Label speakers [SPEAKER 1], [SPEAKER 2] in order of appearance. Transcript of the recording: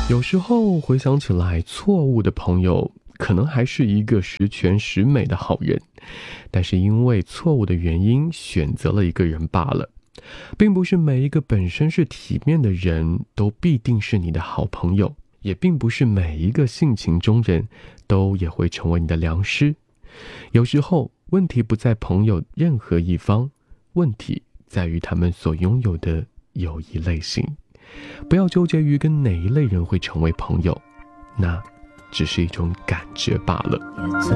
[SPEAKER 1] 有时候回想起来，错误的朋友可能还是一个十全十美的好人，但是因为错误的原因选择了一个人罢了。并不是每一个本身是体面的人都必定是你的好朋友，也并不是每一个性情中人都也会成为你的良师。有时候问题不在朋友任何一方，问题在于他们所拥有的友谊类型。不要纠结于跟哪一类人会成为朋友，那只是一种感觉罢了。